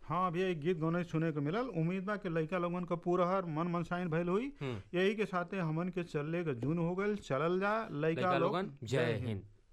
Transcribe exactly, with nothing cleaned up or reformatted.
हाँ भैया, एक गीत गौने सुने को मिलल। उम्मीद बा कि लइका लोगन का पूरा हर मन मनसाइन भइल हुई। हम्म। यही के साथे हमन के चलले के जून हो गइल। चलल जा लइका लइका लोग, लोगन जय जय हिंद। हिंद।